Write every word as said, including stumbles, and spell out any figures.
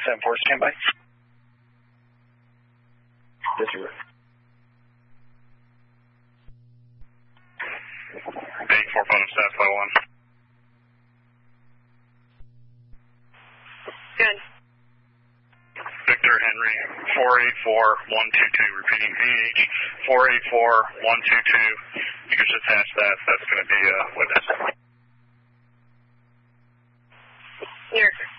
seven four, standby. Yes, sir. eight four five staff by one. Good. Victor Henry, four eight four one two two, repeating V H, four eight four one two two. You can just attach that. That's going to be a witness. Here.